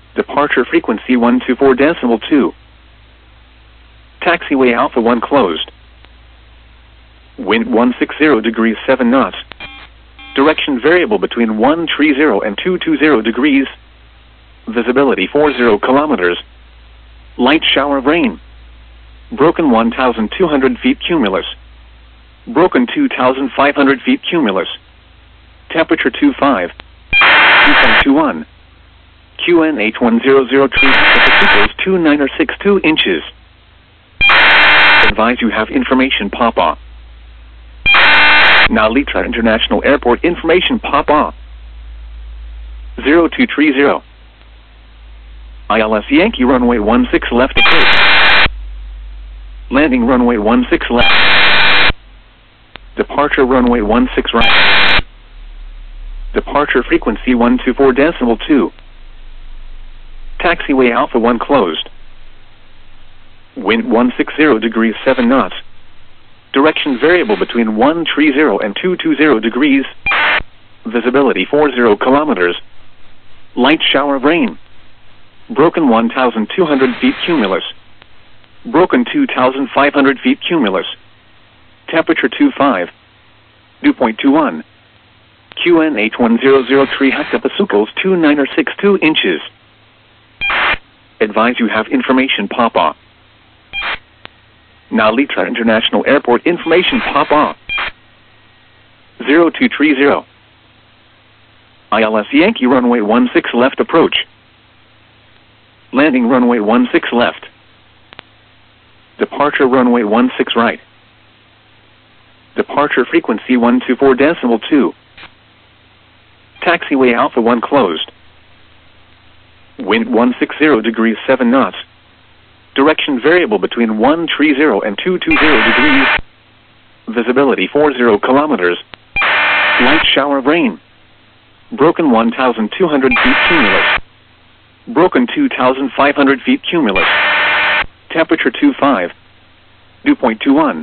Departure frequency 124.2. Taxiway Alpha 1 closed. Wind 160 degrees 7 knots. Direction variable between 130 and 220 degrees. Visibility 40 kilometers. Light shower of rain. Broken 1,200 feet cumulus. Broken 2,500 feet cumulus. Temperature 25. 2.21. QNH100 tree equals 2962 inches. Advise you have information pop-off. Nalitra International Airport information pop-off. 0230. ILS Yankee runway 16 left approach. Landing runway 16 left. Departure runway 16 right. Departure frequency 124.2. Taxiway Alpha 1 closed. Wind 160 degrees 7 knots. Direction variable between 130 and 220 degrees. Visibility 40 kilometers. Light shower of rain. Broken 1,200 feet cumulus. Broken 2,500 feet cumulus. Temperature 25. Dew point 21. QNH100 tree hectopascals 2962 inches. Advise you have information pop-off. Nalitra International Airport information pop-off. 0230. ILS Yankee runway 16 left approach. Landing runway 16 left. Departure runway 16 right. Departure frequency 124.2. Taxiway Alpha 1 closed. Wind 160 degrees 7 knots. Direction variable between 130 and 220 degrees. Visibility 40 kilometers. Light shower of rain. Broken 1,200 feet cumulus. Broken 2,500 feet cumulus. Temperature 25. Dew point 21.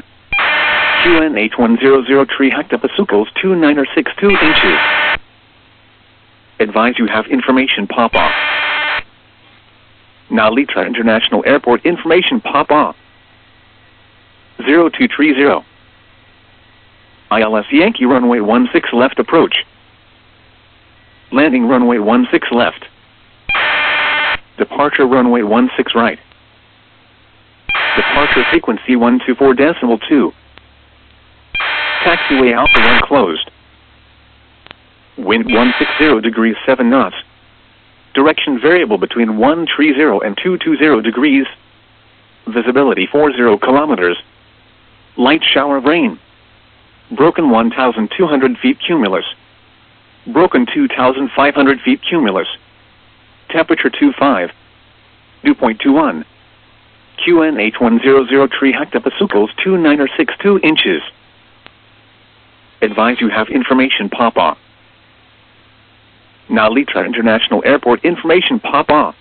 QNH100 tree hectopascals 2962 inches. Advise you have information pop-off. Nalitra International Airport information pop-off. 0230. ILS Yankee runway 16 left approach. Landing runway 16 left. Departure runway 16 right. Departure frequency 124.2. Taxiway Alpha 1 closed. Wind 160 degrees 7 knots. Direction variable between 130 and 220 degrees. Visibility 40 kilometers. Light shower of rain. Broken 1,200 feet cumulus. Broken 2,500 feet cumulus. Temperature 25. Dew point 21. QNH100 tree hectopascals 2962 inches. Advise you have information pop-off. Nalitra International Airport information pop-off.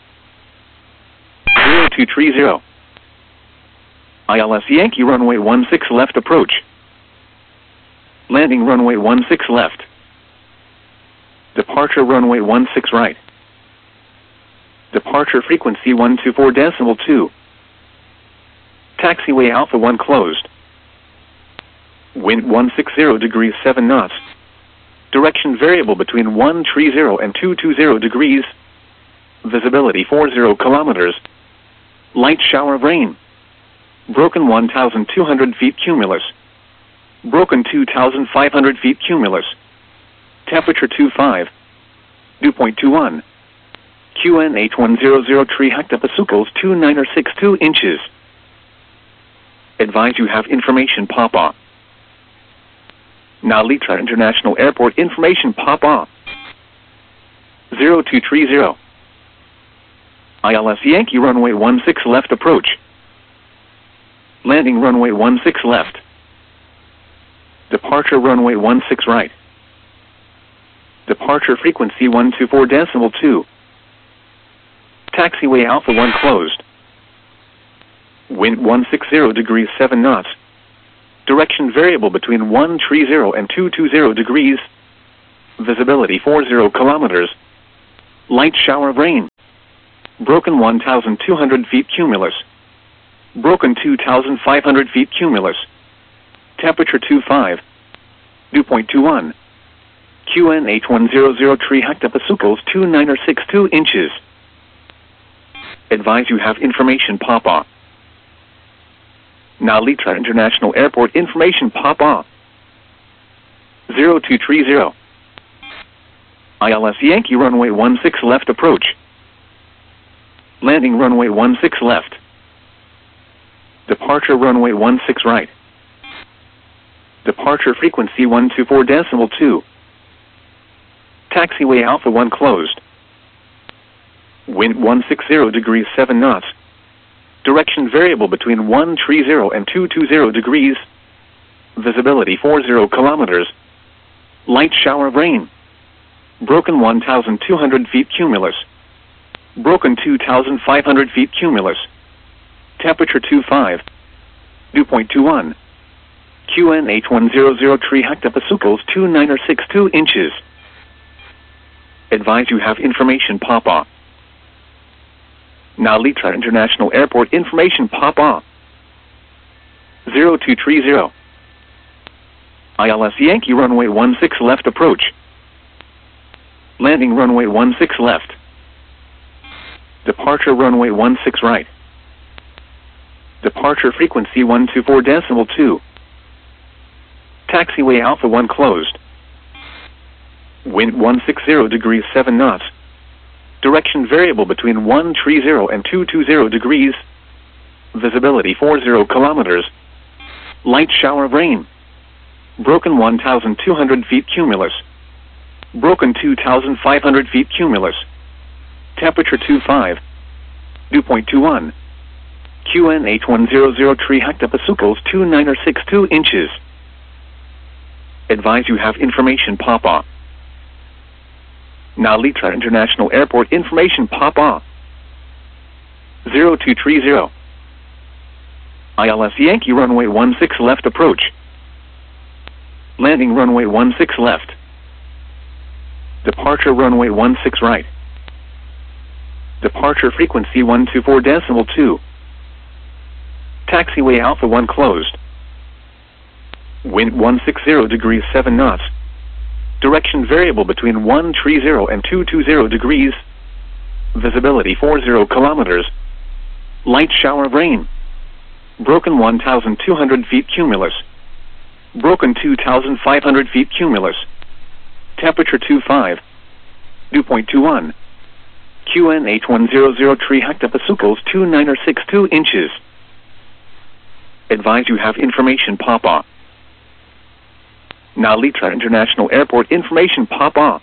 0230. ILS Yankee runway 16 left approach. Landing runway 16 left. Departure runway 16 right. Departure frequency 124.2. Taxiway Alpha 1 closed. Wind 160 degrees 7 knots. Direction variable between 130 and 220 degrees. Visibility 40 kilometers. Light shower of rain. Broken 1,200 feet cumulus. Broken 2,500 feet cumulus. Temperature 25. Dew point 21. QNH100 tree hectopascals 2962 inches. Advise you have information pop-off. Nalitra International Airport information pop-off. 0230. ILS Yankee runway 16 left approach. Landing runway 16 left. Departure runway 16 right. Departure frequency 124.2. Taxiway Alpha 1 closed. Wind 160 degrees 7 knots. Direction variable between 130 and 220 degrees. Visibility 40 kilometers. Light shower of rain. Broken 1,200 feet cumulus. Broken 2,500 feet cumulus. Temperature 25. Dew point 21. QN8100 tree hectopasucles 2962 inches. Advise you have information Papa. Now Litra International Airport information Papa. 0230. ILS Yankee runway 16 left approach. Landing runway 16 left. Departure runway 16 right. Departure frequency 124.2. Taxiway Alpha 1 closed. Wind 160 degrees 7 knots. Direction variable between 130 and 220 degrees. Visibility 40 kilometers. Light shower of rain. Broken 1,200 feet cumulus. Broken 2,500 feet cumulus. Temperature 25. Dew point 21. QN8100 tree hectopasucles 2962 inches. Advise you have information Papa. Now Litra International Airport information Papa. 0230. ILS Yankee runway 16 left approach. Landing runway 16 left. Departure runway 16 right. Departure frequency 124.2. Taxiway Alpha 1 closed. Wind 160 degrees 7 knots. Direction variable between 130 and 220 degrees. Visibility 40 kilometers. Light shower of rain. Broken 1,200 feet cumulus. Broken 2,500 feet cumulus. Temperature 25. Dew point 21. QN8100 tree hectopasucles 2962 inches. Advise you have information Papa. Now Litra International Airport information Papa. 0230. ILS Yankee runway 16 left approach. Landing runway 16 left. Departure runway 16 right. Departure frequency 124.2. Taxiway Alpha 1 closed. Wind 160 degrees 7 knots. Direction variable between 130 and 220 degrees. Visibility 40 kilometers. Light shower of rain. Broken 1,200 feet cumulus. Broken 2,500 feet cumulus. Temperature 25. Dew point 21. QN8100 tree hectopasucles 2962 inches. Advise you have information Papa. Now Litra International Airport information Papa.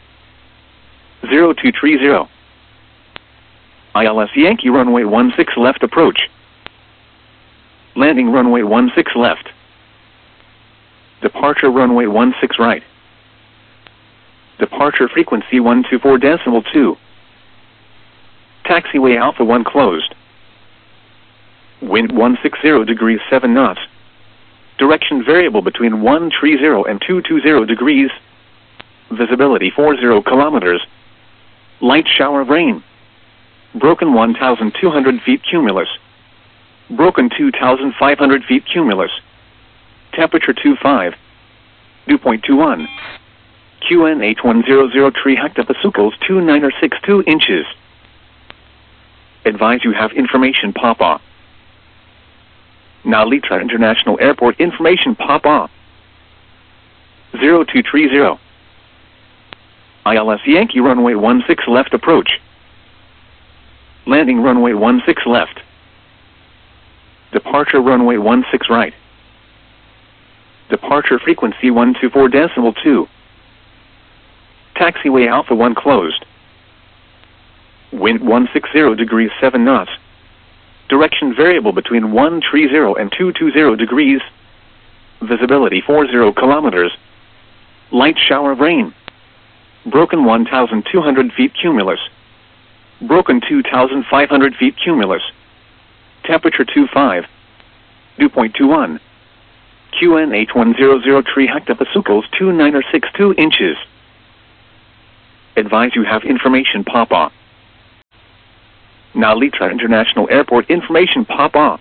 0230. ILS Yankee runway 16 left approach. Landing runway 16 left. Departure runway 16 right. Departure frequency 124.2. Taxiway Alpha 1 closed. Wind 160 degrees 7 knots. Direction variable between 130 and 220 degrees. Visibility 40 kilometers. Light shower of rain. Broken 1,200 feet cumulus. Broken 2,500 feet cumulus. Temperature 25. Dew point 21. QN8100 tree hectopasucles 2962 inches. Advise you have information Papa. Now Litra International Airport information Papa. 0230. ILS Yankee runway 16 left approach. Landing runway 16 left. Departure runway 16 right. Departure frequency 124.2. Taxiway Alpha 1 closed. Wind 160 degrees 7 knots. Direction variable between 130 and 220 degrees. Visibility 40 kilometers. Light shower of rain. Broken 1,200 feet cumulus. Broken 2,500 feet cumulus. Temperature 25. Dew point 21. QN8100 tree hectopasucles 2962 inches. Advise you have information Papa. Now Litra International Airport information pop-up.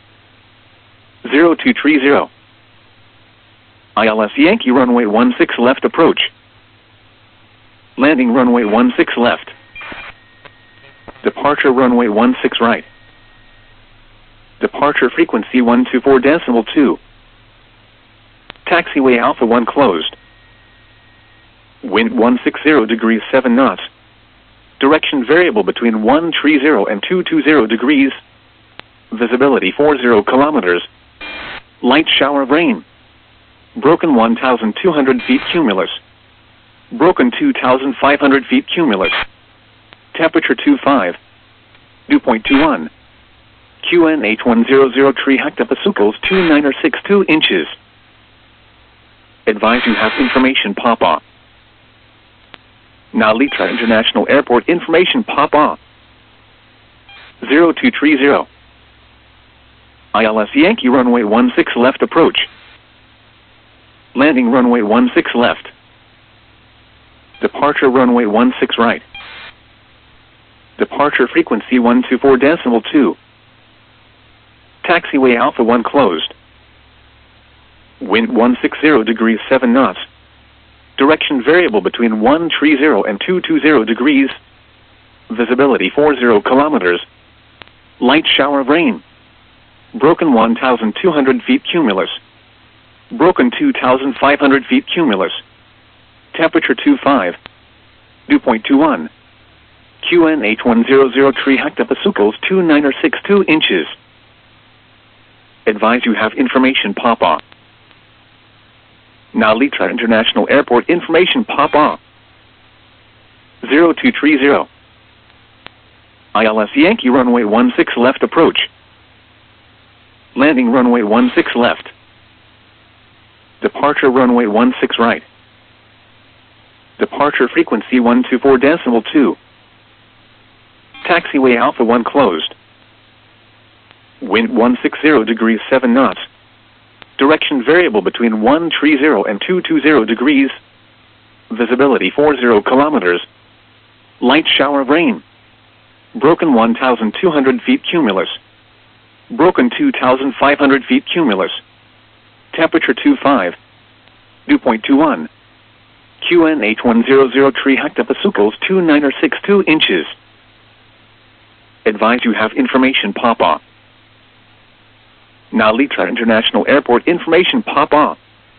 0230. ILS Yankee runway 16 left approach. Landing runway 16 left. Departure runway 16 right. Departure frequency 124.2. Taxiway Alpha 1 closed. Wind 160 degrees 7 knots. Direction variable between 130 and 220 degrees. Visibility 40 kilometers. Light shower of rain. Broken 1,200 feet cumulus. Broken 2,500 feet cumulus. Temperature 25. Dew point 21. QNH100 3 hectopascals 2962 inches. Advise you have information pop-up. Now Litra International Airport information pop-up. 0230. ILS Yankee runway 16 left approach. Landing runway 16 left. Departure runway 16 right. Departure frequency 124.2. Taxiway Alpha 1 closed. Wind 160 degrees 7 knots. Direction variable between 130 and 220 degrees. Visibility 40 kilometers. Light shower of rain. Broken 1,200 feet cumulus. Broken 2,500 feet cumulus. Temperature 25. Dew point 21. QNH100 3 hectopascals 2962 inches. Advise you have information pop-up. Now Litra International Airport information pop-up. 0230. ILS Yankee runway 16 left approach. Landing runway 16 left. Departure runway 16 right. Departure frequency 124.2. Taxiway Alpha 1 closed. Wind 160 degrees 7 knots. Direction variable between 130 and 220 degrees. Visibility 40 kilometers. Light shower of rain. Broken 1,200 feet cumulus. Broken 2,500 feet cumulus. Temperature 25. Dew point 21. QNH100 3 hectopascals 2962 inches. Advise you have information pop-up. Now Litra International Airport information pop-up.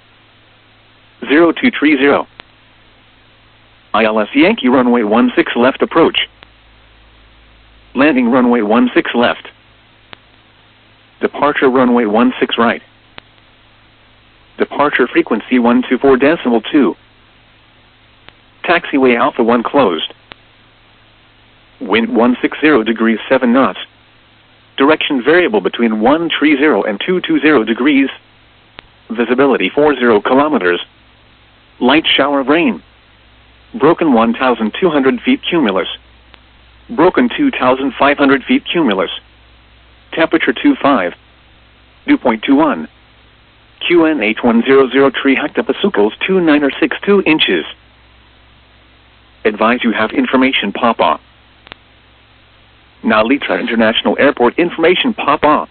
0230. ILS Yankee runway 16 left approach. Landing runway 16 left. Departure runway 16 right. Departure frequency 124.2. Taxiway Alpha 1 closed. Wind 160 degrees 7 knots. Direction variable between 130 and 220 degrees. Visibility 40 kilometers. Light shower of rain. Broken 1,200 feet cumulus. Broken 2,500 feet cumulus. Temperature 25. Dew point 21. QNH100 3 hectopascals 2962 inches. Advise you have information pop-up. Now Litra International Airport information pop-up.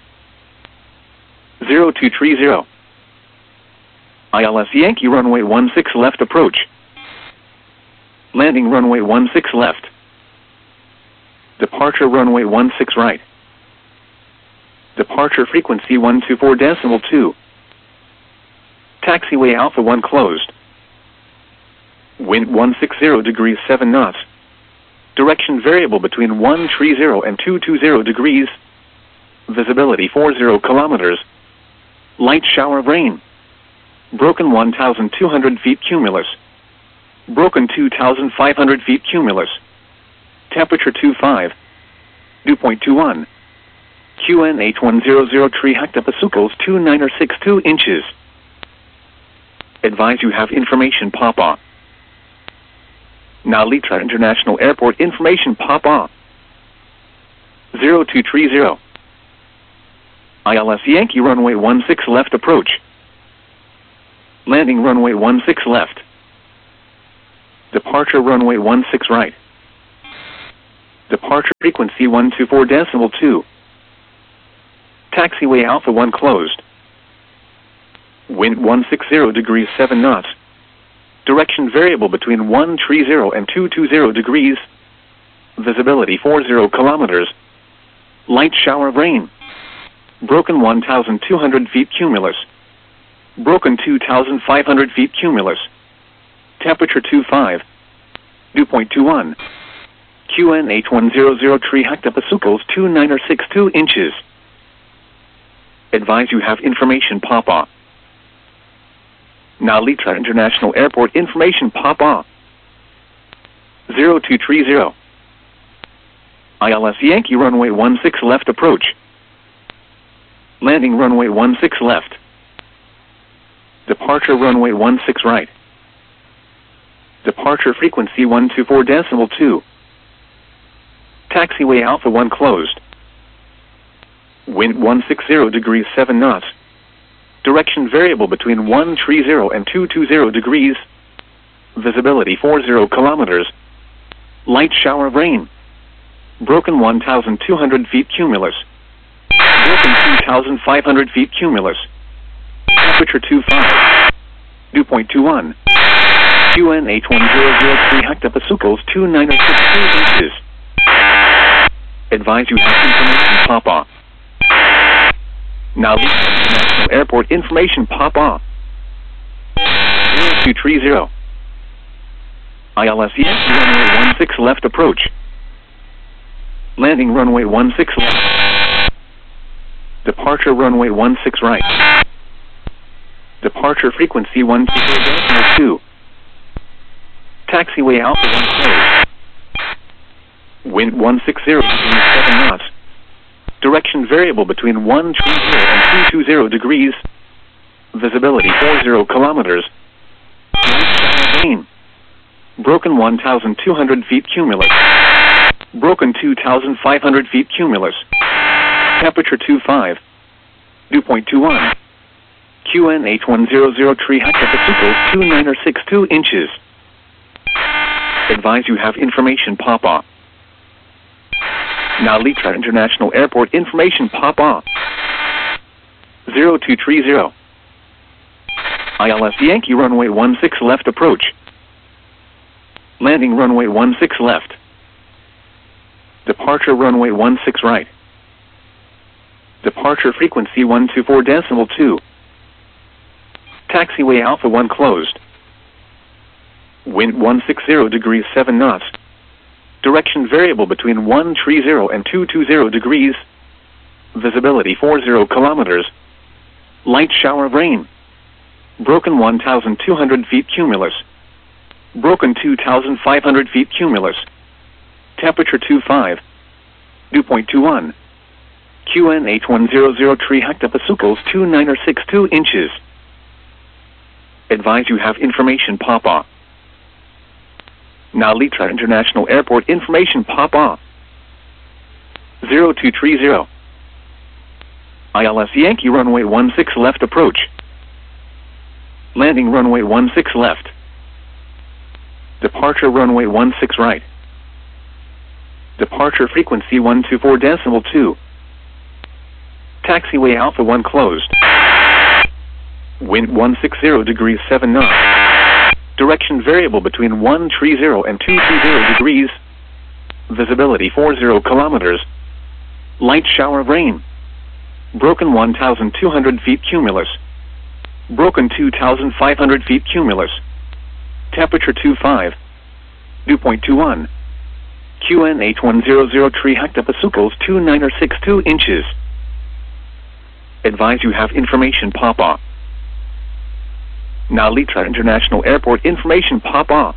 0230. ILS Yankee runway 16 left approach. Landing runway 16 left. Departure runway 16 right. Departure frequency 124.2. Taxiway Alpha 1 closed. Wind 160 degrees 7 knots. Direction variable between 130 and 220 degrees. Visibility 40 kilometers. Light shower of rain. Broken 1,200 feet cumulus. Broken 2,500 feet cumulus. Temperature 25. Dew point 21. QNH100 3 hectopascals 2962 inches. Advise you have information pop-up. Now Litra International Airport information pop-up. 0230. ILS Yankee runway 16 left approach. Landing runway 16 left. Departure runway 16 right. Departure frequency 124.2. Taxiway Alpha 1 closed. Wind 160 degrees 7 knots. Direction variable between 130 and 220 degrees. Visibility 40 kilometers. Light shower of rain. Broken 1,200 feet cumulus. Broken 2,500 feet cumulus. Temperature 25. Dew point 21. QN 8100 hectopascals 2962 inches. Advise you have information pop-off. Now Litra International Airport information pop-off. 0230. ILS Yankee runway 16 left approach. Landing runway 16 left. Departure runway 16 right. Departure frequency 124.2. Taxiway Alpha 1 closed. Wind 160 degrees 7 knots. Direction variable between 130 and 220 degrees. Visibility 40 kilometers. Light shower of rain. Broken 1,200 feet cumulus. Broken 2,500 feet cumulus. Temperature 25. Dew point 21. QN 8100 hectopascals 2962 inches. Advise you have information pop-off. Now International Airport information pop-off. 0230. ILS Yankee runway 16 left approach. Landing runway 16 left. Departure runway 16 right. Departure frequency 120.2. Taxiway Alpha 1 closed. Wind 160 degrees 7 knots. Direction variable between 130 and 220 degrees. Visibility 40 kilometers. Rain. Broken 1,200 feet cumulus. Broken 2,500 feet cumulus. Temperature 25. Dew point 21. QN 8100 hectopascals 2962 inches. Advise you have information pop-off. Now Litra International Airport information pop-off. 0230. ILS Yankee runway 16 left approach. Landing runway 16 left. Departure runway 16 right. Departure frequency 124.2. Taxiway Alpha 1 closed. Wind 160 degrees 7 knots. Direction variable between 130 and 220 degrees. Visibility 40 kilometers. Light shower of rain. Broken 1,200 feet cumulus. Broken 2,500 feet cumulus. Temperature 25. Dew point 21. QN 8100 hectopascals 2962 inches. Advise you have information pop-off. Now Litra International Airport information pop-off. 0230. ILS Yankee runway 16 left approach. Landing runway 16 left. Departure runway 16 right. Departure frequency 124.2. Taxiway Alpha 1 closed. Wind 160 degrees 7 knots. Direction variable between 130 and 220 degrees. Visibility 40 kilometers. Light shower of rain. Broken 1,200 feet cumulus. Broken 2,500 feet cumulus. Temperature 25. Dew point 21. QN 8100 hectopascals 2962 inches. Advise you have information pop-off. Now Litra International Airport information pop-off.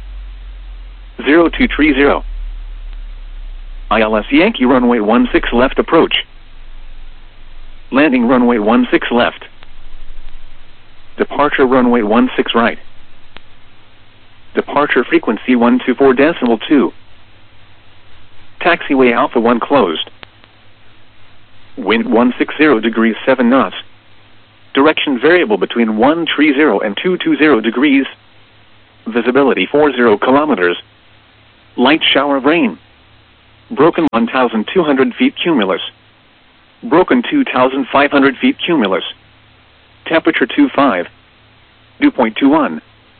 0230. ILS Yankee runway 16 left approach. Landing runway 16 left. Departure runway 16 right. Departure frequency 124.2. Taxiway Alpha 1 closed. Wind 160 degrees 7 knots. Direction variable between 130 and 220 degrees. Visibility 40 kilometers. Light shower of rain. Broken 1,200 feet cumulus. Broken 2,500 feet cumulus. Temperature 25. Dew point 21.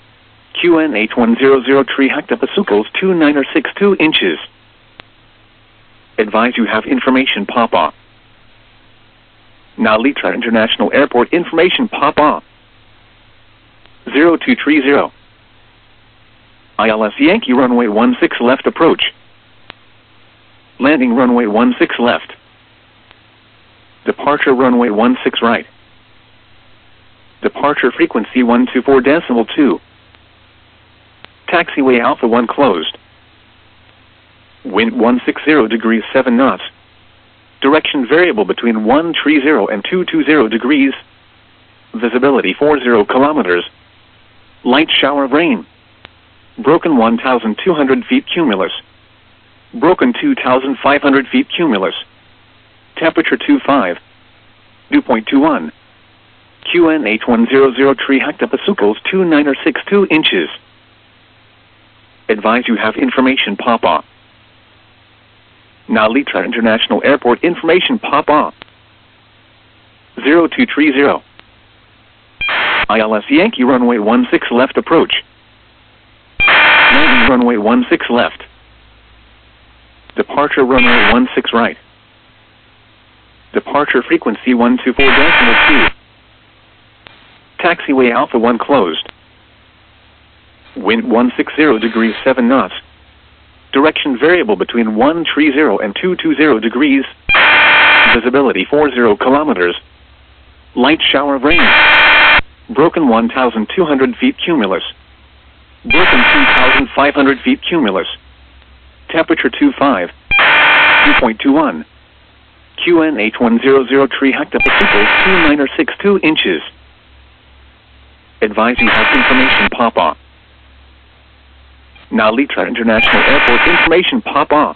QN8100 tree hectopascals 2962 inches. Advise you have information pop-off. Now Litra International Airport information pop-off. 0230. ILS Yankee runway 16 left approach. Landing runway 16 left. Departure runway 16 right. Departure frequency 124.2. Taxiway Alpha 1 closed. Wind 160 degrees 7 knots. Direction variable between 130 and 220 degrees. Visibility 40 kilometers. Light shower of rain. Broken 1,200 feet cumulus. Broken 2,500 feet cumulus. Temperature 25. Dew point 21. QN8100 tree hectopascals 2962 inches. Advise you have information pop-off. Now Litra International Airport information pop-off. 0230. ILS Yankee runway 16 left approach. Landing runway 16 left. Departure runway 16 right. Departure frequency 124.2. Taxiway Alpha 1 closed. Wind 160 degrees 7 knots. Direction variable between 130 and 220 degrees. Visibility 40 kilometers. Light shower of rain. Broken 1,200 feet cumulus. Broken 2,500 feet cumulus. Temperature 25. Dew point 21. QN8100 tree hectopascals 2962 inches. Advise you have information pop-off. Now Litra International Airport information pop-off.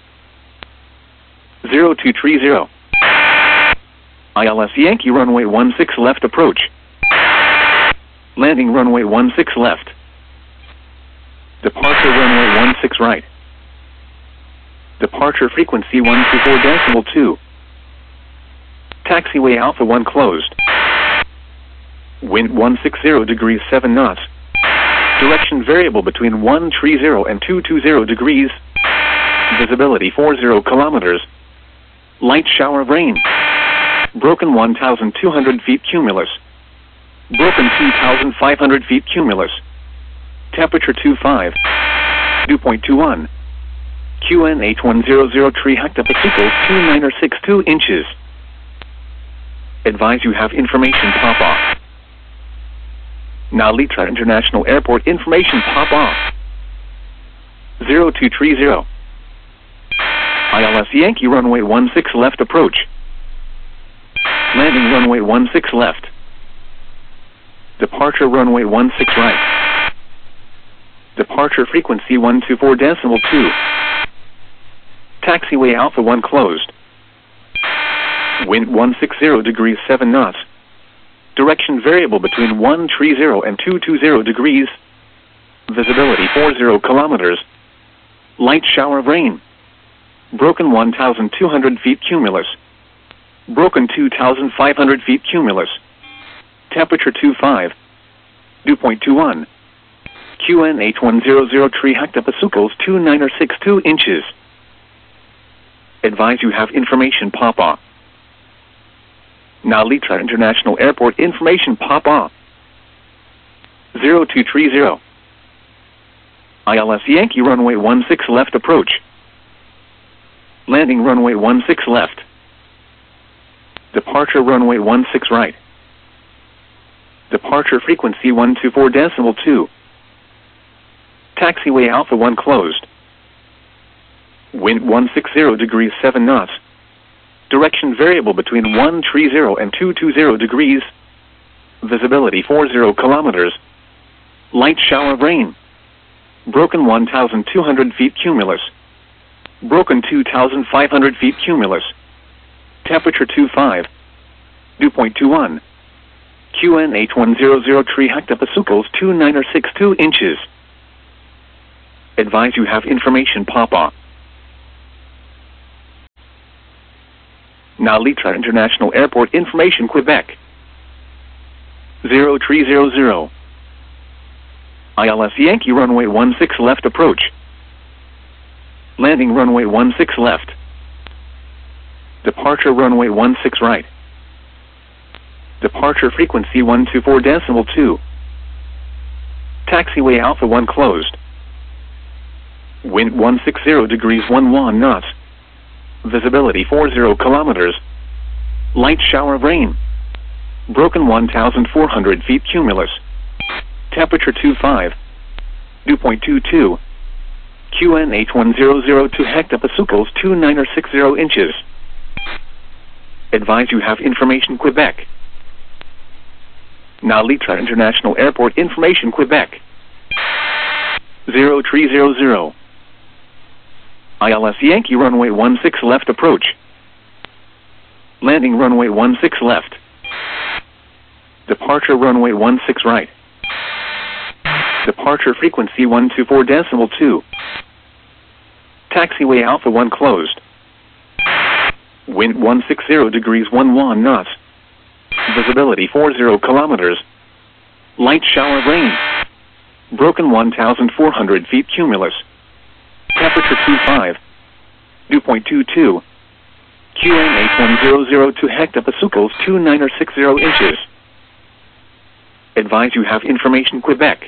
0230. ILS Yankee runway 16 left approach. Landing runway 16 left. Departure runway 16 right. Departure frequency 124.2. Taxiway Alpha 1 closed. Wind 160 degrees 7 knots. Direction variable between 130 and 220 degrees. Visibility 40 kilometers. Light shower of rain. Broken 1,200 feet cumulus. Broken 2,500 feet cumulus. Temperature 25. Dew point 21. QN8100 tree hectopascals 2962 inches. Advise you have information pop-off. Now Litra International Airport information pop-off. 0230. ILS Yankee runway 16 left approach. Landing runway 16 left. Departure runway 16 right. Departure frequency 124.2. Taxiway Alpha 1 closed. Wind 160 degrees 7 knots. Direction variable between 130 and 220 degrees. Visibility 40 kilometers. Light shower of rain. Broken 1,200 feet cumulus. Broken 2,500 feet cumulus. Temperature 25. Dew point 21. QN8100 tree hectopascals 2962 inches. Advise you have information pop-off. Now Litra International Airport information pop-off. 0230. ILS Yankee runway 16 left approach. Landing runway 16 left. Departure runway 16 right. Departure frequency 124.2. Taxiway Alpha 1 closed. Wind 160 degrees 7 knots. Direction variable between 130 and 220 degrees. Visibility 40 kilometers. Light shower of rain. Broken 1,200 feet cumulus. Broken 2,500 feet cumulus. Temperature 25. Dew point 21. QN8100 tree hectopascals 2962 inches. Advise you have information pop-off. Nalitra International Airport information, Quebec. 0300. ILS Yankee runway 16 left approach. Landing runway 16 left. Departure runway 16 right. Departure frequency 124.2. Taxiway Alpha 1 closed. Wind 160 degrees 11 knots. Visibility 40 kilometers. Light shower of rain. Broken 1,400 feet cumulus. Temperature 25. Dew point 22. QN H1002 hectopascals 2960 inches. Advise you have information, Quebec. Nalitra International Airport information, Quebec. 0300. ILS Yankee runway 16 left approach. Landing runway 16 left. Departure runway 16 right. Departure frequency 124.2. Taxiway Alpha 1 closed. Wind 160 degrees 11 knots. Visibility 40 kilometers. Light shower of rain. Broken 1,400 feet cumulus. Temperature 25. Dew point 22. QN H1002 hectopascals 2960 inches. Advise you have information, Quebec.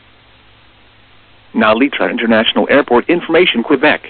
Nalitra International Airport information, Quebec.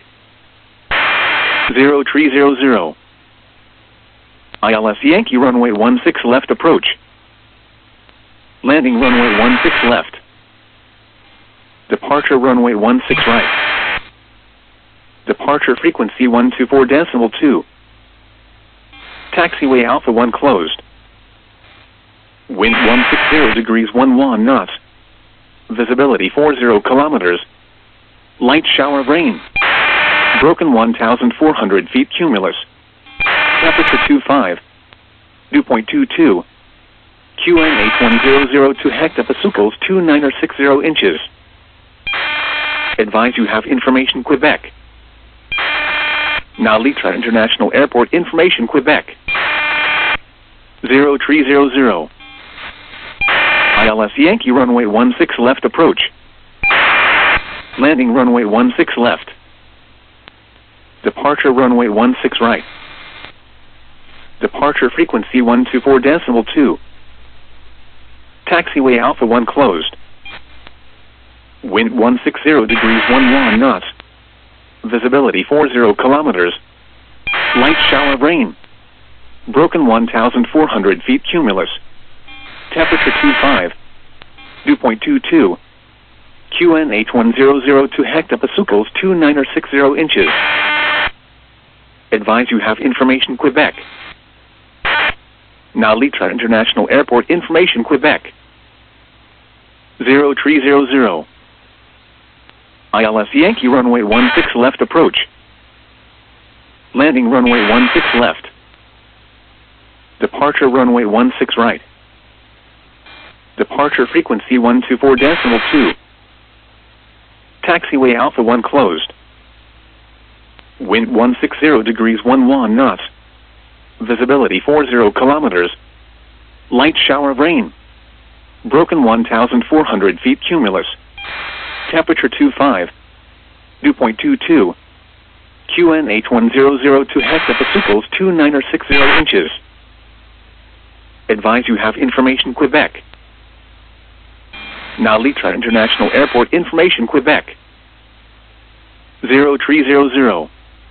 0300. ILS Yankee runway 16 left approach. Landing runway 16 left. Departure runway 16 right. Departure frequency 124.2. Taxiway Alpha 1 closed. Wind 160 degrees 11 knots. Visibility 40 kilometers. Light shower of rain. Broken 1,400 feet cumulus. Temperature 25. Dew point 22. QN H1002 hectopascals 2960 inches. Advise you have information, Quebec. Nalitra International Airport information, Quebec. 0300. ILS Yankee runway 16 left approach. Landing runway 16 left. Departure runway 16 right. Departure frequency 124.2. Taxiway Alpha 1 closed. Wind 160 degrees 11 knots. Visibility 40 kilometers. Light shower of rain. Broken 1,400 feet cumulus. Temperature 25. Dew point 22. QN H1002 hectopascals 2960 inches. Advise you have information, Quebec. Nalitra International Airport information, Quebec. 0300. ILS Yankee runway 16 left approach. Landing runway 16 left. Departure runway 16 right. Departure frequency 124.2. Taxiway Alpha 1 closed. Wind 160 degrees 11 knots. Visibility 40 kilometers. Light shower of rain. Broken 1,400 feet cumulus. Temperature 25. Dew point 22. QN H1002 hectopascals 2960 inches. Advise you have information, Quebec. Nalitra International Airport information, Quebec. 0300.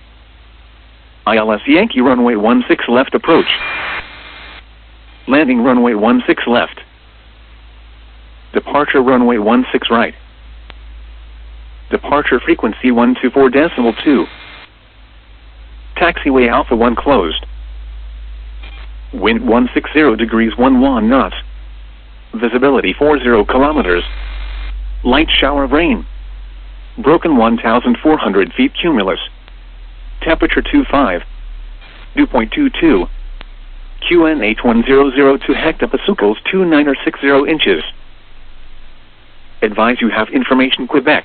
ILS Yankee runway 16 left approach. Landing runway 16 left. Departure runway 16 right. Departure frequency 124.2. Taxiway Alpha 1 closed. Wind 160 degrees 11 knots. Visibility 40 kilometers. Light shower of rain. Broken 1,400 feet cumulus. Temperature 25. Dew point 22. QN H1002 hectopascals 2960 inches. Advise you have information, Quebec.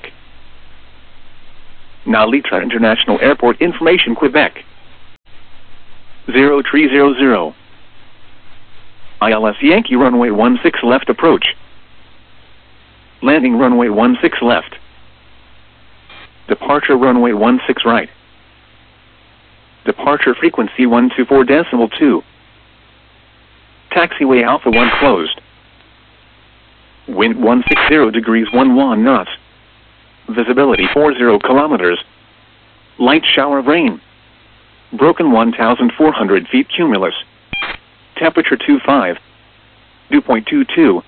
Nalitra International Airport information, Quebec. 0300. ILS Yankee runway 16 left approach. Landing runway 16 left. Departure runway 16 right. Departure frequency 124.2. Taxiway Alpha 1 closed. Wind 160 degrees 11 knots. Visibility 40 kilometers. Light shower of rain. Broken 1,400 feet cumulus. Temperature 25. Dew point 22.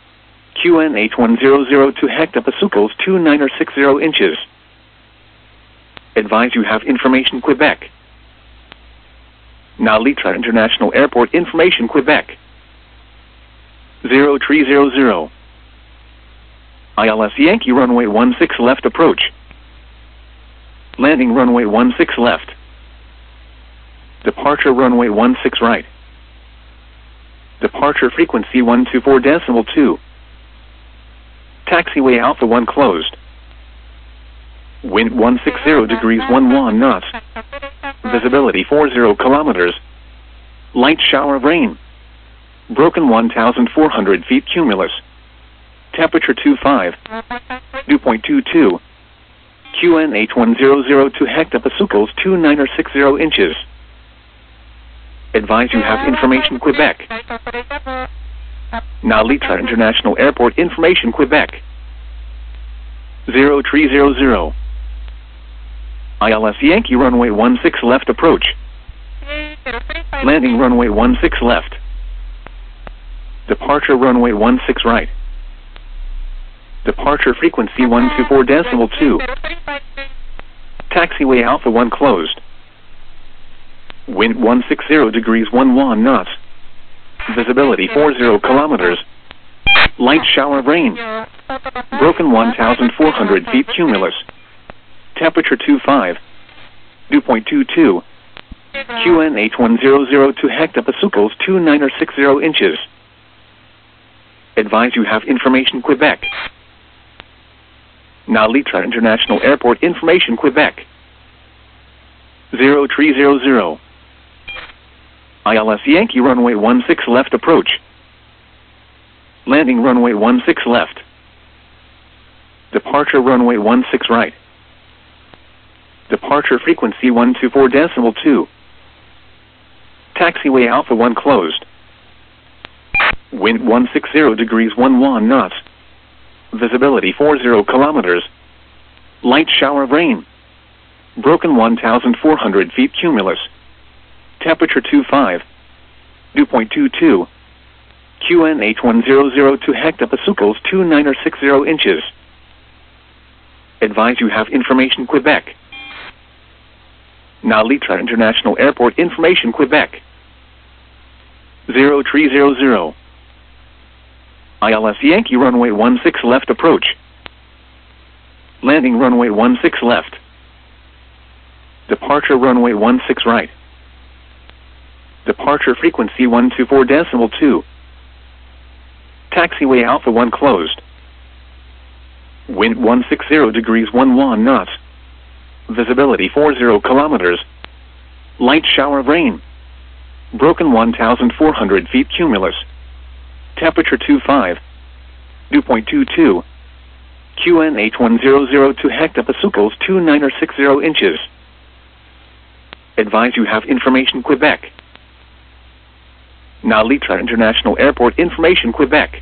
QNH100 to hectopascals 2960 inches. Advise you have information Quebec. Nalitra International Airport information Quebec. 0300. ILS Yankee runway 16 left approach. Landing runway 16 left. Departure runway 16 right. Departure frequency 124.2. Taxiway Alpha 1 closed. Wind 160 degrees 11 knots. Visibility 40 kilometers. Light shower of rain. Broken 1,400 feet cumulus. Temperature 25. Dew point 22. QNH100 to hectopascals 2960 inches. Advise you have information Quebec. Nalitra International Airport information Quebec. 0300. ILS Yankee runway 16 left approach. Landing runway 16 left. Departure runway 16 right. Departure frequency 124.2. Taxiway Alpha 1 closed. Wind 160 degrees 11 knots. Visibility 40 kilometers. Light shower of rain. Broken 1,400 feet cumulus. Temperature 25. Dew point 22. QNH100 to hectopascals 2960 inches. Advise you have information Quebec. Nalitra International Airport information Quebec. 0300. ILS Yankee runway 16 left approach. Landing runway 16 left. Departure runway 16 right. Departure frequency 124.2. Taxiway Alpha 1 closed. Wind 160 degrees 11 knots. Visibility 40 kilometers. Light shower of rain. Broken 1,400 feet cumulus. Temperature 25. Dew point 22. QNH100 to hectopascals 2960 inches. Advise you have information Quebec. Nalitra International Airport information Quebec. 0300. ILS Yankee runway 16 left approach. Landing runway 16 left. Departure runway 16 right. Departure frequency 124.2. Taxiway Alpha 1 closed. Wind 160 degrees 11 knots. Visibility 40 kilometers. Light shower of rain. Broken 1,400 feet cumulus. Temperature 25. Dew point 22. QNH100 to hectopascals 2960 inches. Advise you have information Quebec. Nalitra International Airport information Quebec.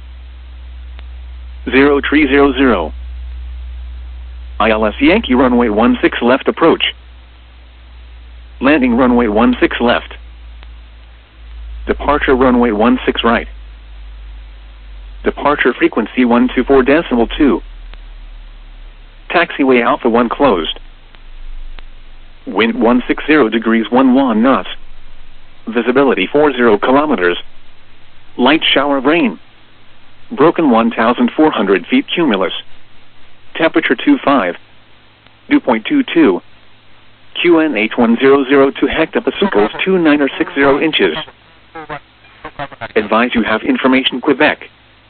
0300. ILS Yankee runway 16 left approach. Landing runway 16 left. Departure runway 16 right. Departure frequency 124.2. Taxiway Alpha 1 closed. Wind 160 degrees 11 knots. Visibility 40 kilometers. Light shower of rain. Broken 1,400 feet cumulus. Temperature 25. Dew point 22. QNH100 to hectopascals 2960 inches. Advise you have information Quebec.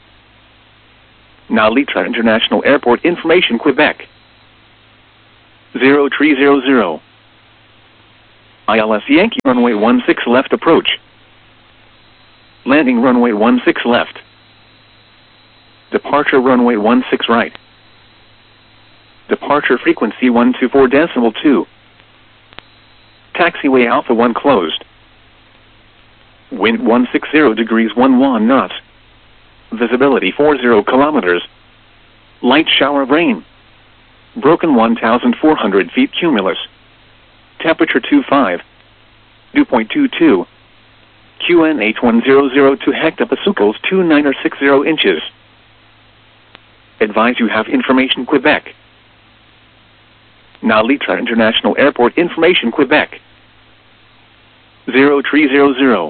Nalitra International Airport information Quebec. 0300. ILS Yankee runway 16 left approach. Landing runway 16 left. Departure runway 16 right. Departure frequency 124.2. Taxiway Alpha 1 closed. Wind 160 degrees 11 knots. Visibility 40 kilometers. Light shower of rain. Broken 1,400 feet cumulus. Temperature 25. Dew point 22. QNH 1002 hectopascals 2960 inches. Advise you have information Quebec. Now Litra International Airport information Quebec. 0300.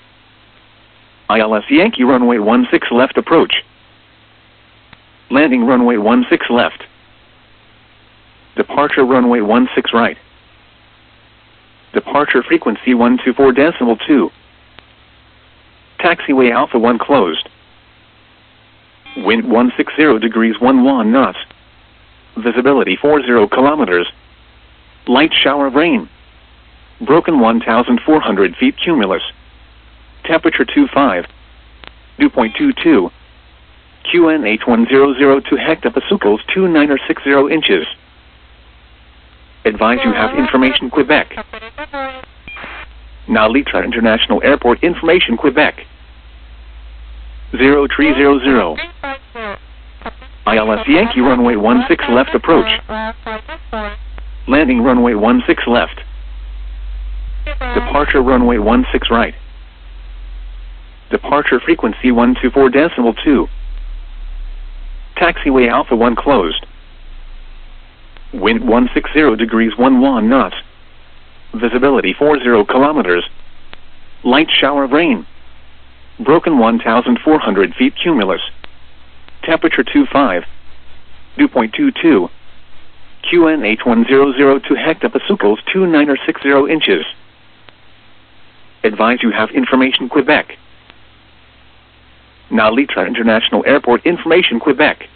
ILS Yankee runway 16 left approach. Landing runway 16 left. Departure runway 16 right. Departure frequency 124.2. Taxiway Alpha 1 closed. Wind 160 degrees 11 knots. Visibility 40 kilometers. Light shower of rain. Broken 1,400 feet cumulus. Temperature 25. Dew point 22. QNH 1002 hectopascals 2960 inches. Advise you have information Quebec. Now Litra International Airport information Quebec. 0300. ILS Yankee runway 16 left approach. Landing runway 16 left. Departure runway 16 right. Departure frequency 124.2. Taxiway Alpha 1 closed. Wind 160 degrees 11 knots. Visibility 40 kilometers. Light shower of rain. Broken 1,400 feet cumulus. Temperature 25. Dew point 22. QNH 1002 hectopascals 2960 inches. Advise you have information Quebec. Now Litra International Airport information Quebec.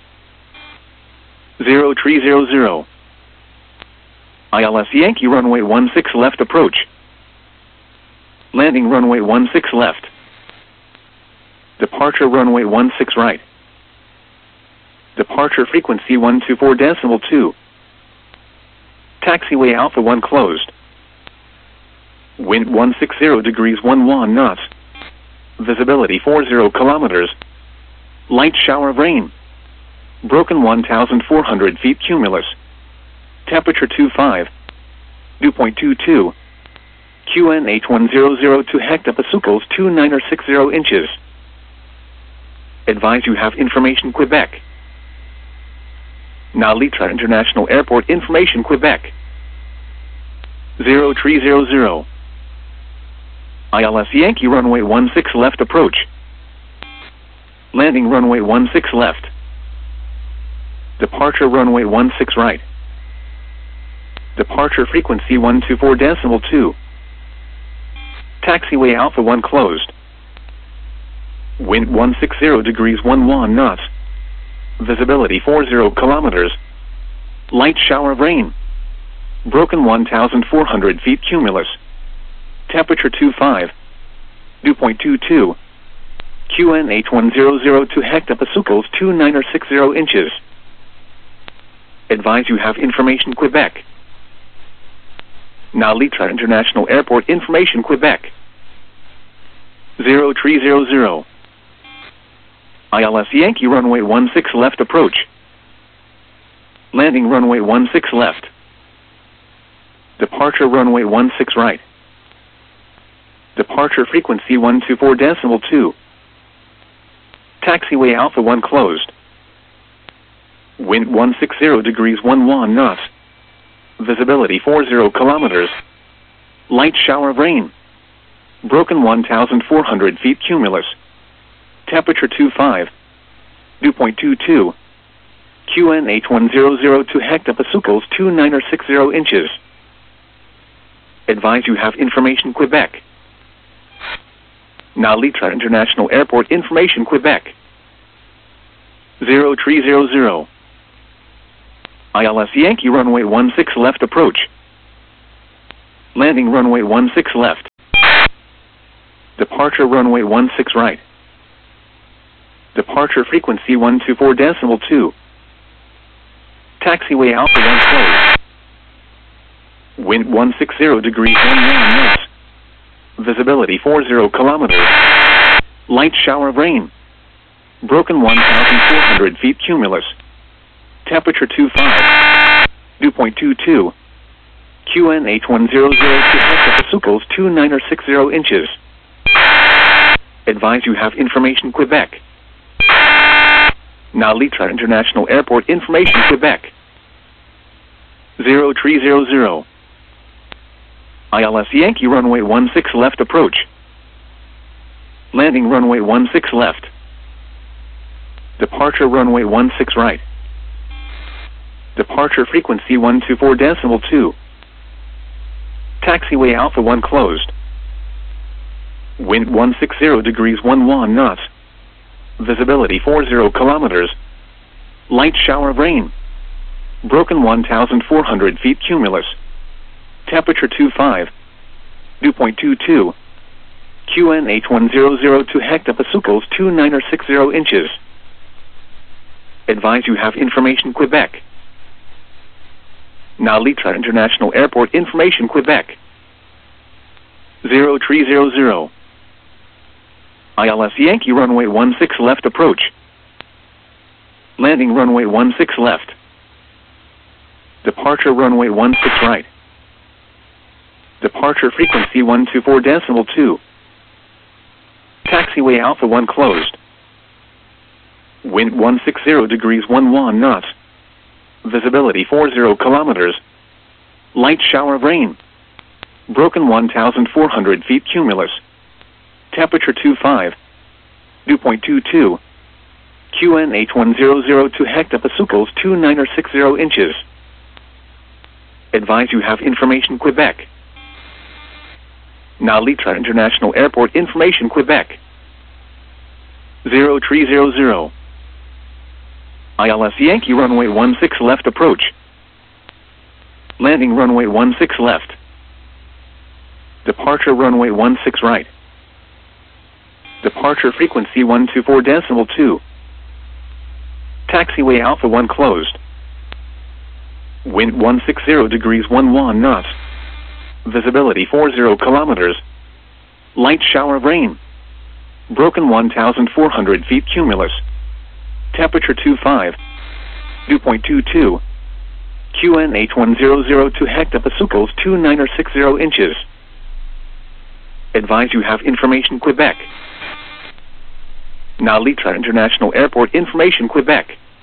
0300. ILS Yankee runway 16 left approach. Landing runway 16 left. Departure runway 16 right. Departure frequency 124.2. Taxiway Alpha 1 closed. Wind 160 degrees 11 knots. Visibility 40 kilometers. Light shower of rain. Broken 1,400 feet cumulus. Temperature 25. Dew point 22. QNH 1002 hectopascals 2960 inches. Advise you have information Quebec. Now Litra International Airport information Quebec. 0300. ILS Yankee runway 16 left approach. Landing runway 16 left. Departure runway 16 right. Departure frequency 124.2. Taxiway Alpha 1 closed. Wind 160 degrees 11 knots. Visibility 40 kilometers. Light shower of rain. Broken 1,400 feet cumulus. Temperature 25. Dew point 22. QNH 1002 hectopascals 2960 inches. Advise you have information Quebec. Now Litra International Airport information Quebec. 0300. ILS Yankee runway 16 left approach. Landing runway 16 left. Departure runway 16 right. Departure frequency 124.2. Taxiway Alpha 1 closed. Wind 160 degrees 11 knots. Visibility 40 kilometers. Light shower of rain. Broken 1,400 feet cumulus. Temperature 25. Dew point 22. QNH 1002 hectopascals 2960 inches. Advise you have information Quebec. Now Litra International Airport information Quebec. 0300. ILS Yankee runway 16 left approach. Landing runway 16 left. Departure runway 16 right. Departure frequency 124.2. Taxiway Alpha 1 closed. Wind 160 degrees 11 knots. Visibility 40 kilometers. Light shower of rain. Broken 1,400 feet cumulus. Temperature 25. Dew point 22. QNH 100 to hectopascals 2960 inches. Advise you have information Quebec. Now Litra International Airport information Quebec. 0300. ILS Yankee runway 16 left approach. Landing runway 16 left. Departure runway 16 right. Departure frequency 124.2. Taxiway Alpha 1 closed. Wind 160 degrees 11 knots. Visibility 40 kilometers. Light shower of rain. Broken 1,400 feet cumulus. Temperature 25. Dew point 22. QNH 100 to hectopascals 2960 inches. Advise you have information Quebec. Now Litra International Airport information Quebec. 0300. ILS Yankee runway 16 left approach. Landing runway 16 left. Departure runway 16 right. Departure frequency 124.2. Taxiway Alpha 1 closed. Wind 160 degrees 11 knots. Visibility 40 kilometers. Light shower of rain. Broken 1,400 feet cumulus. Temperature 25. Dew point 22. QNH 100 to hectopascals 2960 inches. Advise you have information Quebec. Now Litra International Airport information Quebec. 0300. ILS Yankee runway 16 left approach. Landing runway 16 left. Departure runway 16 right. Departure frequency 124.2. Taxiway Alpha 1 closed. Wind 160 degrees 11 knots. Visibility 40 kilometers. Light shower of rain. Broken 1,400 feet cumulus. Temperature 25. Dew point 22. QNH 100 to hectopascals 2960 inches. Advise you have information Quebec. Now Litra International Airport information Quebec.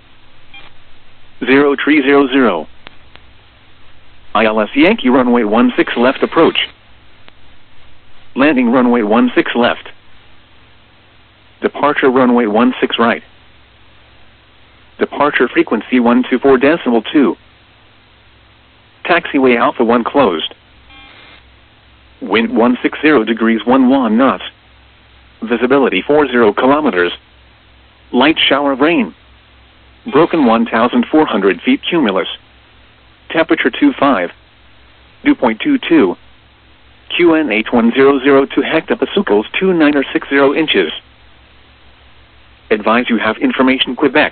0300. ILS Yankee runway 16 left approach. Landing runway 16 left. Departure runway 16 right. Departure frequency 124.2. Taxiway Alpha 1 closed. Wind 160 degrees 11 knots. Visibility 40 kilometers. Light shower of rain. Broken 1,400 feet cumulus. Temperature 25. Dew point 22. QNH 100 to hectopascals 2960 inches. Advise you have information Quebec.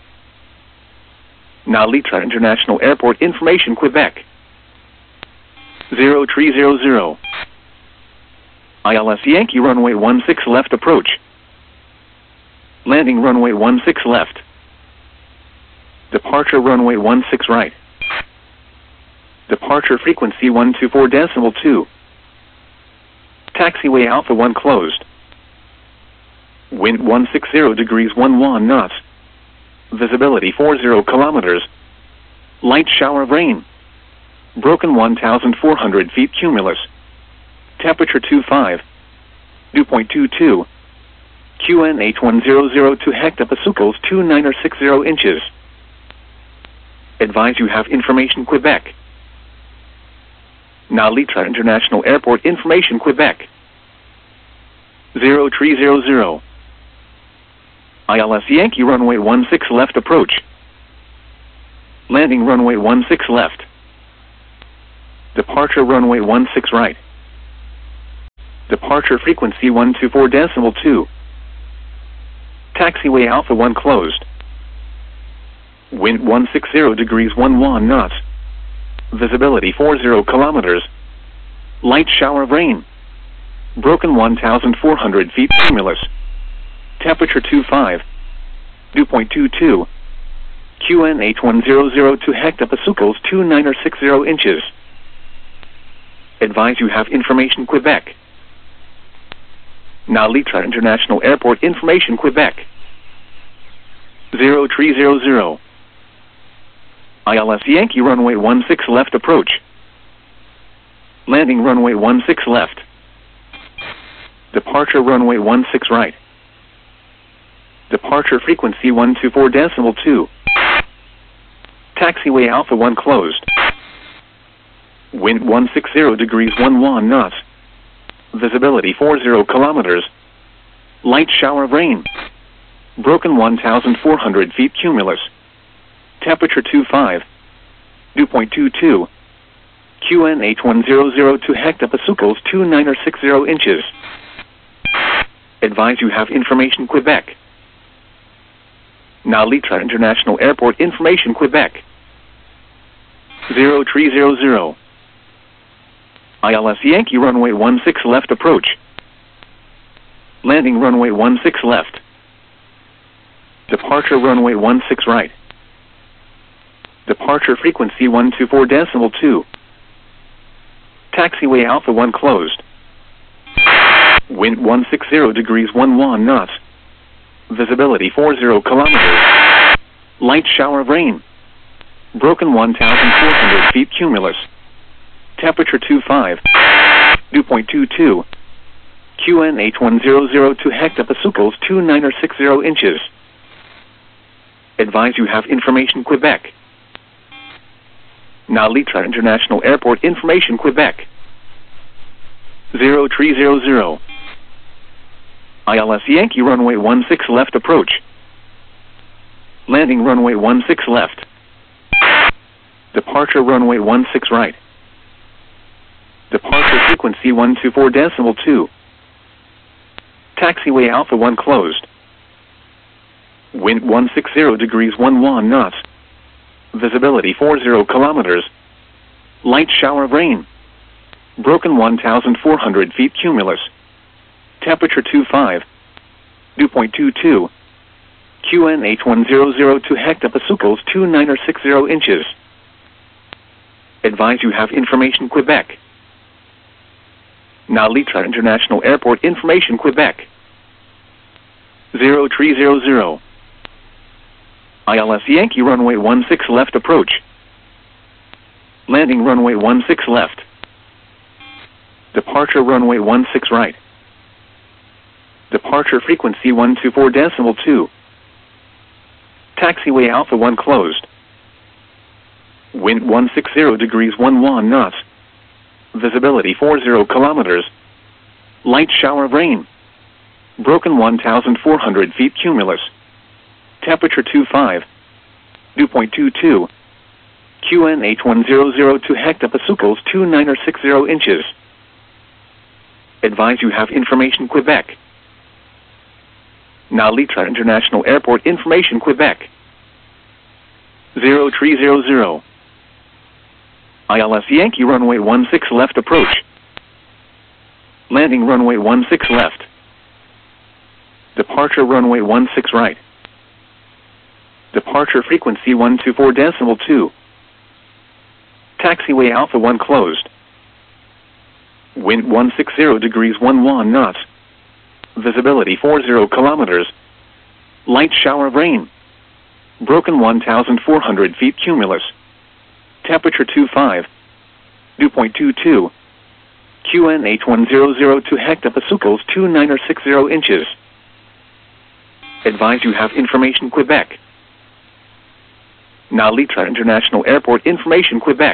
Now Litra International Airport information Quebec. 0300. ILS Yankee runway 16 left approach. Landing runway 16 left. Departure runway 16 right. Departure frequency 124.2. Taxiway Alpha 1 closed. Wind 160 degrees 11 knots. Visibility 40 kilometers. Light shower of rain. Broken 1,400 feet cumulus. Temperature 25. Dew point 22. QNH 100 to hectopascals 2960 inches. Advise you have information Quebec. Now Litra International Airport information Quebec. 0300. ILS Yankee runway 16 left approach. Landing runway 16 left. Departure runway 16 right. Departure frequency 124.2. Taxiway Alpha 1 closed. Wind 160 degrees 11 knots. Visibility 40 kilometers. Light shower of rain. Broken 1,400 feet cumulus. Temperature 25. Dew point 22. QNH100 to hectopascals 2960 inches. Advise you have information Quebec. Nalitra International Airport information Quebec. 0300. ILS Yankee runway 16 left approach. Landing runway 16 left. Departure runway 16 right. Departure frequency 124.2. Taxiway Alpha 1 closed. Wind 160 degrees 11 knots. Visibility 40 kilometers. Light shower of rain. Broken 1,400 feet cumulus. Temperature 25. Dew point 22. QNH100 to hectopascals 2960 inches. Advise you have information Quebec. Nalitra International Airport information Quebec. 0300. ILS Yankee runway 16 left approach. Landing runway 16 left. Departure runway 16 right. Departure frequency 124.2. Taxiway Alpha 1 closed. Wind 160 degrees 11 knots. Visibility 40 kilometers. Light shower of rain. Broken 1,400 feet cumulus. Temperature 25. Dew point 22. QNH100 to hectopascals 2960 inches. Advise you have information Quebec. Nalitra International Airport information Quebec. 0300. ILS Yankee runway 16 left approach. Landing runway 16 left. Departure runway 16 right. Departure frequency 124.2. Taxiway Alpha 1 closed. Wind 160 degrees 11 knots. Visibility 40 kilometers. Light shower of rain. Broken 1,400 feet cumulus. Temperature 25. Dew point 22. QNH100 to hectopascals 2960 inches. Advise you have information Quebec. Nalitra International Airport information Quebec. 0300. ILS Yankee runway 16 left approach. Landing runway 16 left. Departure runway 16 right. Departure frequency 124.2. Taxiway Alpha 1 closed. Wind 160 degrees 11 knots. Visibility 40 kilometers. Light shower of rain. Broken 1,400 feet cumulus. Temperature 25. Dew point 22. QNH100 to hectopascals 2960 inches. Advise you have information Quebec. Nalitra International Airport information Quebec. 0300. ILS Yankee runway 16 left approach. Landing runway 16 left. Departure runway 16 right. Departure frequency 124.2. Taxiway Alpha 1 closed. Wind 160 degrees 11 knots. Visibility 40 kilometers. Light shower of rain. Broken 1,400 feet cumulus. Temperature 25. Dew point 22. QNH100 to hectopascals 2960 inches. Advise you have information Quebec. Nalitra International Airport information Quebec.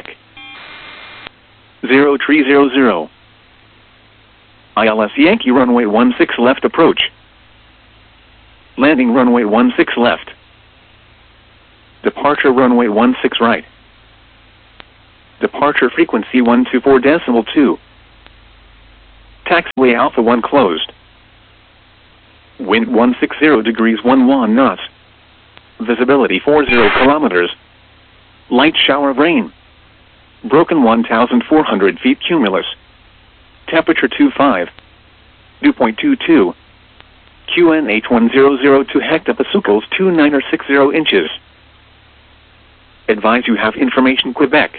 0300. ILS Yankee runway 16 left approach. Landing runway 16 left. Departure runway 16 right. Departure frequency 124.2. Taxiway Alpha 1 closed. Wind 160 degrees 11 knots. Visibility 40 kilometers. Light shower of rain. Broken 1,400 feet cumulus. Temperature 25. Dew point 22. QNH100 to hectopascals 2960 inches. Advise you have information Quebec.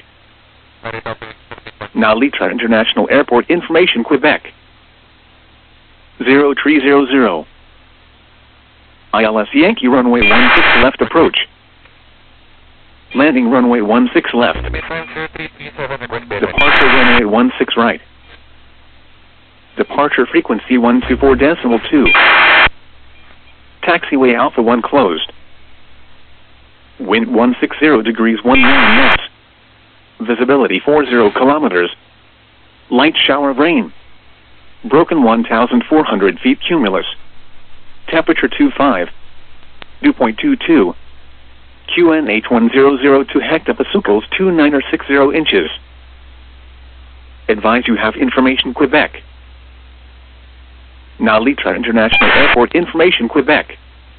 Now Litra International Airport information Quebec. 0300. ILS Yankee runway 16 left approach. Landing runway 16 left. Departure runway 16 right. Departure frequency 124.2. Taxiway Alpha 1 closed. Wind 160 degrees 11 knots. Visibility 40 kilometers. Light shower of rain. Broken 1,400 feet cumulus. Temperature 25. Dew point 22. QNH100 to hectopascals 2960 inches. Advise you have information Quebec. Now Litra International Airport information Quebec.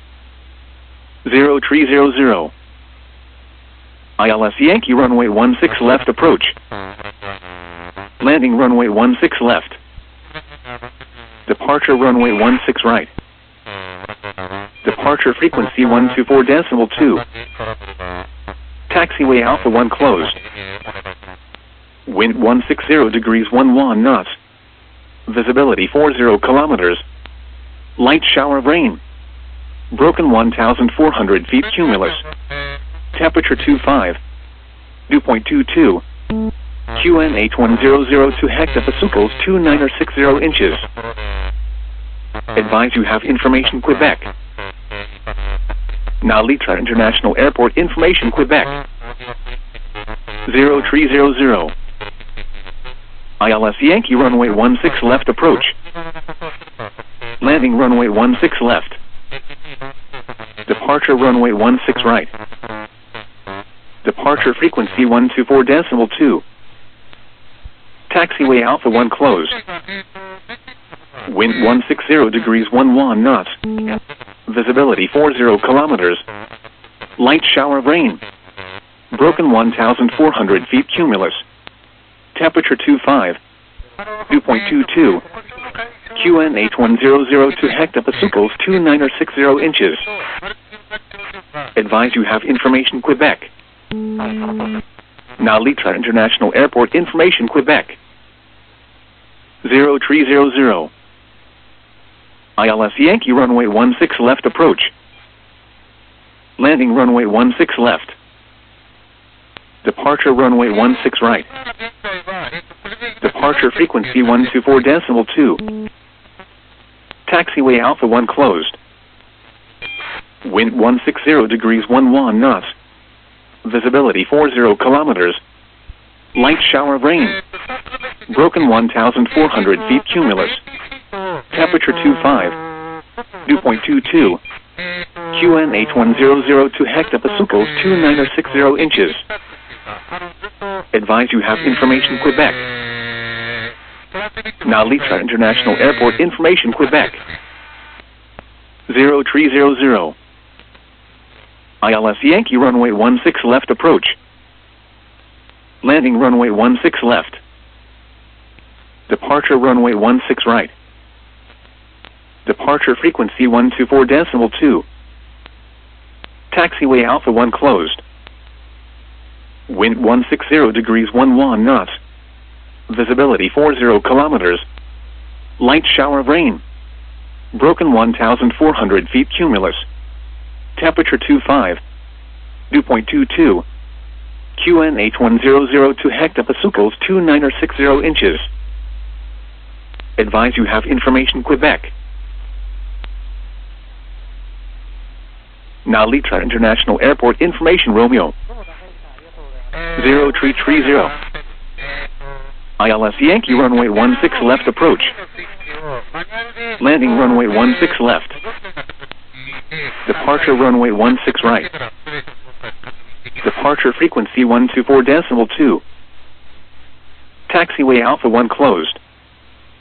0300. ILS Yankee runway 16 left approach. Landing runway 16 left. Departure runway 16 right. Departure frequency 124.2. Taxiway Alpha 1 closed. Wind 160 degrees 11 knots. Visibility 40 kilometers. Light shower of rain. Broken 1,400 feet cumulus. Temperature 25. Dew point 22. QNH100 to hectopascals 2960 inches. Advise you have information Quebec. Now Litra International Airport information Quebec. 0300. ILS Yankee runway 16 left approach. Landing runway 16 left. Departure runway 16 right. Departure frequency 124.2. Taxiway Alpha 1 closed. Wind 160 degrees 11 knots. Visibility 40 kilometers. Light shower of rain. Broken 1,400 feet cumulus. Temperature 25. Dew point 22. QNH100 to hectopascals 2960 inches. Advise you have information Quebec. Now Litra International Airport information Quebec. 0300. ILS Yankee runway 16 left approach. Landing runway 16 left. Departure runway 16 right. Departure frequency 124.2. Taxiway Alpha 1 closed. Wind 160 degrees 11 knots. Visibility 40 kilometers. Light shower of rain. Broken 1,400 feet cumulus. Temperature 25. Dew point 22. QNH100 to hectopascals 2960 inches. Advise you have information Quebec. Now Litra International Airport information Quebec. 0300. ILS Yankee runway 16 left approach. Landing runway 16 left. Departure runway 16 right. Departure frequency 124.2. Taxiway Alpha 1 closed. Wind 160 degrees 11 knots. Visibility 40 kilometers. Light shower of rain. Broken 1,400 feet cumulus. Temperature 25. Dew point 22. QNH100 to hectopascals 2960 inches. Advise you have information Quebec. Now Litra International Airport information Romeo. 0330. ILS Yankee runway 16 left approach. Landing runway 16 left. Departure runway 16 right. Departure frequency 124.2. Taxiway Alpha 1 closed.